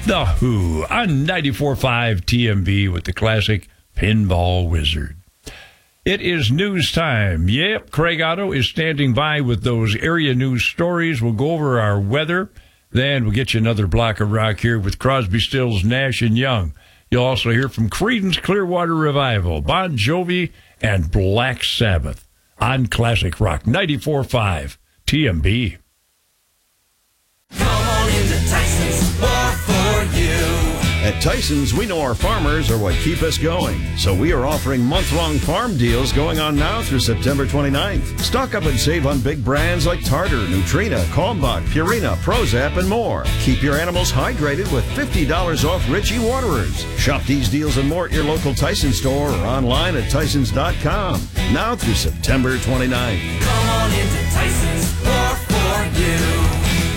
The Who on 94.5 TMB with the classic Pinball Wizard. It is news time. Yep, Craig Otto is standing by with those area news stories. We'll go over our weather. Then we'll get you another block of rock here with Crosby, Stills, Nash & Young. You'll also hear from Creedence Clearwater Revival, Bon Jovi, and Black Sabbath on Classic Rock 94.5 TMB. Come on into Tyson's, more for you. At Tyson's, we know our farmers are what keep us going. So we are offering month-long farm deals going on now through September 29th. Stock up and save on big brands like Tartar, Nutrina, Kalmbach, Purina, Prozap, and more. Keep your animals hydrated with $50 off Ritchie Waterers. Shop these deals and more at your local Tyson store or online at Tysons.com. Now through September 29th. Come on into Tyson's, more for you.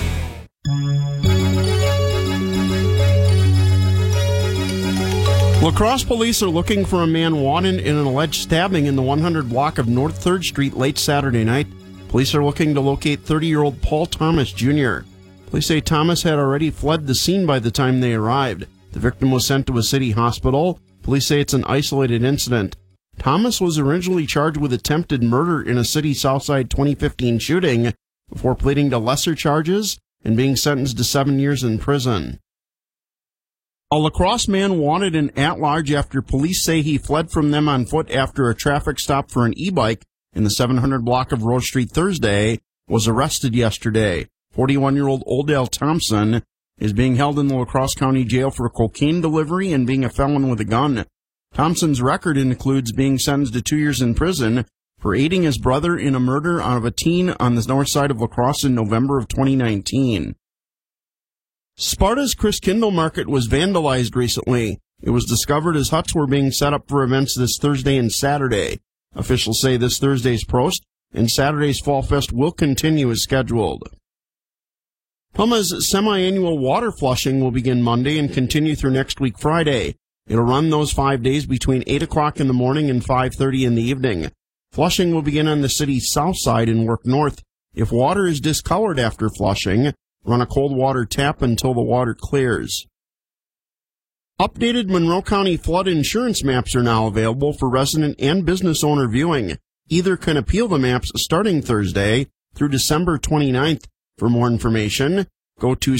La Crosse police are looking for a man wanted in an alleged stabbing in the 100 block of North 3rd Street late Saturday night. Police are looking to locate 30-year-old Paul Thomas Jr. Police say Thomas had already fled the scene by the time they arrived. The victim was sent to a city hospital. Police say it's an isolated incident. Thomas was originally charged with attempted murder in a city Southside 2015 shooting before pleading to lesser charges and being sentenced to 7 years in prison. A La Crosse man wanted an at-large after police say he fled from them on foot after a traffic stop for an e-bike in the 700 block of Rose Street Thursday was arrested yesterday. 41-year-old Odell Thompson is being held in the La Crosse County Jail for cocaine delivery and being a felon with a gun. Thompson's record includes being sentenced to 2 years in prison for aiding his brother in a murder of a teen on the north side of La Crosse in November of 2019. Sparta's Christkindl Market was vandalized recently. It was discovered as huts were being set up for events this Thursday and Saturday. Officials say this Thursday's Prost and Saturday's Fall Fest will continue as scheduled. Puma's semi-annual water flushing will begin Monday and continue through next week Friday. It'll run those 5 days between 8 o'clock in the morning and 5:30 in the evening. Flushing will begin on the city's south side and work north. If water is discolored after flushing, run a cold water tap until the water clears. Updated Monroe County flood insurance maps are now available for resident and business owner viewing. Either can appeal the maps starting Thursday through December 29th. For more information, go to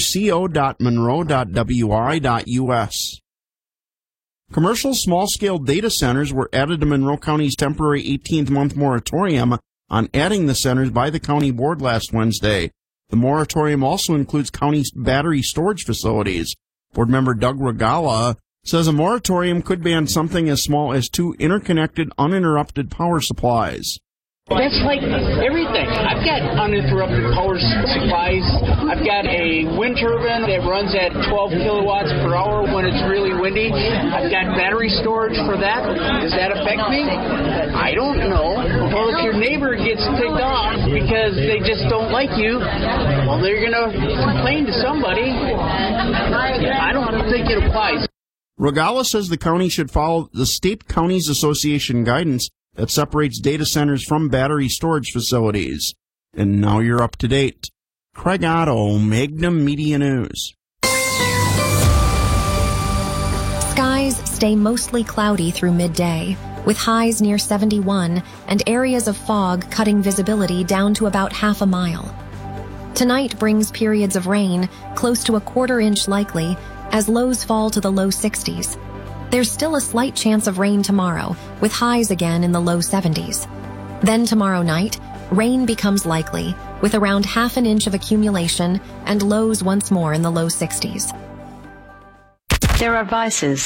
co.monroe.wi.us. Commercial small-scale data centers were added to Monroe County's temporary 18th-month moratorium on adding the centers by the county board last Wednesday. The moratorium also includes county battery storage facilities. Board member Doug Regala says a moratorium could ban something as small as 2 interconnected, uninterrupted power supplies. That's like everything. I've got uninterrupted power supplies. I've got a wind turbine that runs at 12 kilowatts per hour when it's really windy. I've got battery storage for that. Does that affect me? I don't know. Well, if your neighbor gets ticked off because they just don't like you, well, they're going to complain to somebody. I don't think it applies. Regala says the county should follow the State Counties Association guidance that separates data centers from battery storage facilities. And now you're up to date. Craig Otto, Magnum Media News. Skies stay mostly cloudy through midday, with highs near 71 and areas of fog cutting visibility down to about half a mile. Tonight brings periods of rain, close to a quarter-inch likely, as lows fall to the low 60s. There's still a slight chance of rain tomorrow, with highs again in the low 70s. Then tomorrow night, rain becomes likely, with around half an inch of accumulation and lows once more in the low 60s. There are vices.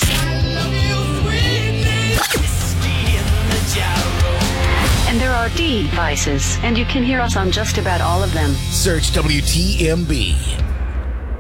And there are devices, and you can hear us on just about all of them. Search WTMB.